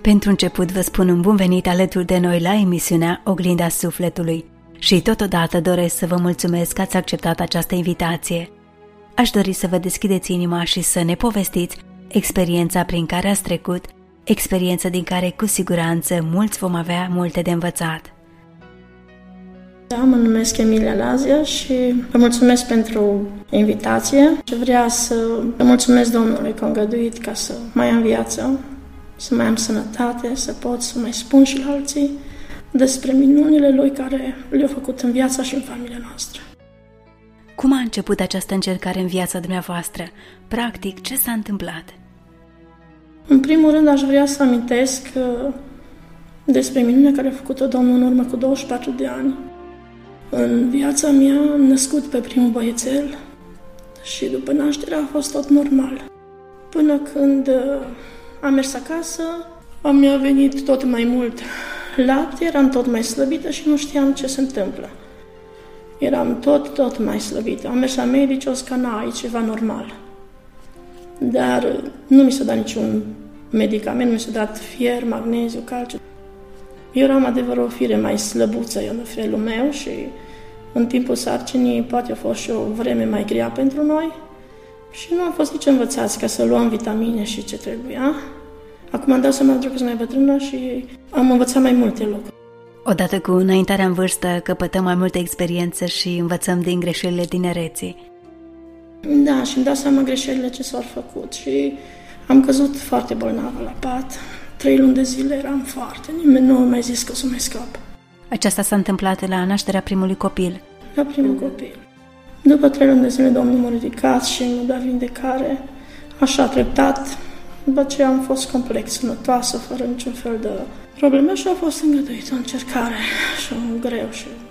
Pentru început vă spun un bun venit alături de noi la emisiunea Oglinda Sufletului și totodată doresc să vă mulțumesc că ați acceptat această invitație. Aș dori să vă deschideți inima și să ne povestiți experiența prin care ați trecut, experiență din care cu siguranță mulți vom avea multe de învățat. Da, mă numesc Emilia Lazia și vă mulțumesc pentru invitație și vreau să vă mulțumesc Domnului că a îngăduit ca să mai am viață, să mai am sănătate, să pot să mai spun și la alții despre minunile Lui care le-a făcut în viața și în familia noastră. Cum a început această încercare în viața dumneavoastră? Practic, ce s-a întâmplat? În primul rând, aș vrea să amintesc despre minunea care a făcut-o Domnul în urmă cu 24 de ani. În viața mea am născut pe primul băiețel și după naștere a fost tot normal. Până când am mers acasă, mi-a venit tot mai mult lapte, eram tot mai slăbită și nu știam ce se întâmplă. Eram tot mai slăbită. Am mers la medici, o scana, e ceva normal. Dar nu mi s-a dat niciun medicament, nu mi s-a dat fier, magneziu, calciu. Eu eram adevărat o fire mai slăbuță în felul meu și în timpul sarcinii poate a fost și o vreme mai grea pentru noi și nu am fost nici învățați ca să luăm vitamine și ce trebuia. Acum am dat seama pentru că sunt mai bătrână și am învățat mai multe lucruri. Odată cu înaintarea în vârstă căpătăm mai multe experiențe și învățăm din greșelile tinereții. Da, și îmi dau seama greșelile ce s-au făcut și am căzut foarte bolnavă la pat. 3 luni de zile eram foarte, nimeni nu a mai zis că o să mai scap. Aceasta s-a întâmplat la nașterea primului copil. La primul copil. După 3 luni de zile Domnul m-a ridicat și mi-a dat vindecare, așa treptat. După aceea am fost complet sănătoasă, fără niciun fel de probleme și a fost îngăduită o încercare și greu.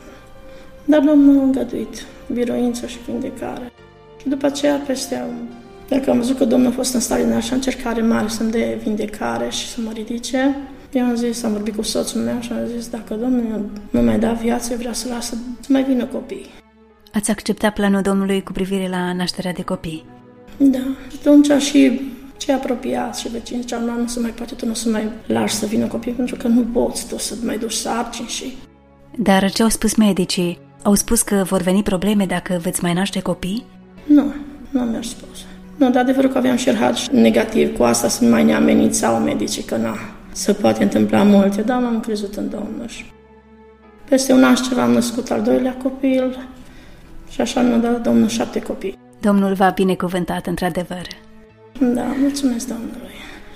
Dar Domnul a îngăduit biruință și vindecare. Și după aceea, dacă am văzut că Domnul a fost în stare de așa încercare mare să-mi dea vindecare și să mă ridice, eu am vorbit cu soțul meu și am zis, dacă Domnul nu mai da viață, eu vreau să lasă să mai vină copii. Ați acceptat planul Domnului cu privire la nașterea de copii? Da. Atunci și cei apropiați și vecinii ziceau, nu se mai poate, tu nu să mai lași să vină copii, pentru că nu poți tu să mai duci sarcini și... Dar ce au spus medicii? Au spus că vor veni probleme dacă veți mai naște copii? Nu mi-au spus. Nu, dar adevărul că aveam și RH negativ, cu asta să mai ne amenințau medicii că se poate întâmpla multe, dar m-am crezut în Domnul. Peste un an și ceva am născut al 2-lea copil și așa mi-a dat Domnul 7 copii. Domnul v-a binecuvântat într-adevăr. Da, mulțumesc Domnului.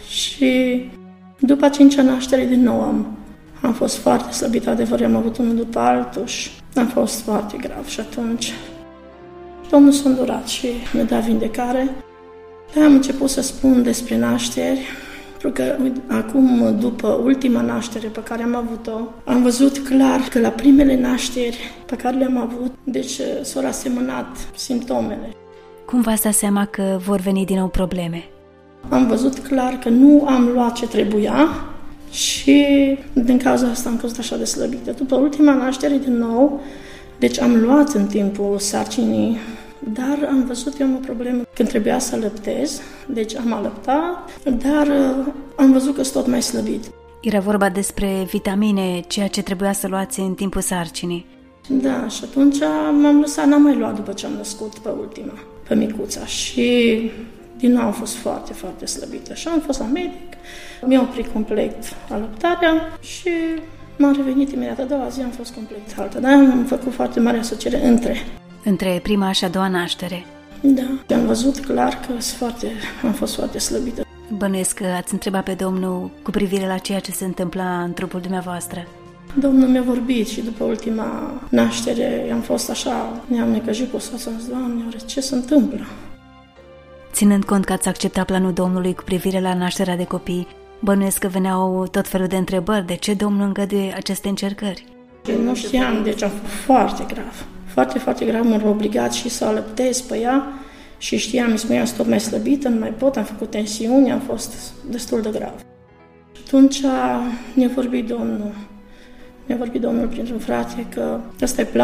Și după 5-a naștere din nou am fost foarte slăbită, adevăr, am avut unul după altul și am fost foarte grav și atunci Domnul s-a îndurat și mi-a dat vindecare. Am început să spun despre nașteri, pentru că acum, după ultima naștere pe care am avut-o, am văzut clar că la primele nașteri pe care le-am avut, deci s-au asemănat simptomele. Cum v-ați dat seama că vor veni din nou probleme? Am văzut clar că nu am luat ce trebuia și din cauza asta am căzut așa de slăbită. După ultima naștere din nou, deci am luat în timpul sarcinii, dar am văzut eu o problemă când trebuia să alăptez, deci am alăptat, dar am văzut că sunt tot mai slăbit. Era vorba despre vitamine, ceea ce trebuia să luați în timpul sarcinii. Da, și atunci m-am lăsat, n-am mai luat după ce am născut pe ultima, pe micuța și din nou am fost foarte, foarte slăbită. Și am fost la medic, mi-a oprit complet alăptarea și m-am revenit imediat. A doua zi am fost complet altă, dar am făcut foarte mare asociere între prima și a doua naștere. Da, am văzut clar că am fost foarte slăbită. Bănuiesc că ați întrebat pe Domnul cu privire la ceea ce se întâmpla în trupul dumneavoastră. Domnul mi-a vorbit și după ultima naștere am fost așa, ne-am necăjit cu soțul, am zis, Doamne, ce se întâmplă? Ținând cont că ați acceptat planul Domnului cu privire la nașterea de copii, bănuiesc că veneau tot felul de întrebări, de ce Domnul îngăduie aceste încercări? Nu știam, deci am fost foarte grav. Foarte, foarte grav, m-am obligat și să alăptez pe ea și știam, îmi spuneam, sunt tot mai slăbită, nu mai pot, am făcut tensiuni, am fost destul de grav. Atunci ne-a vorbit Domnul printr-un frate că ăsta e planul.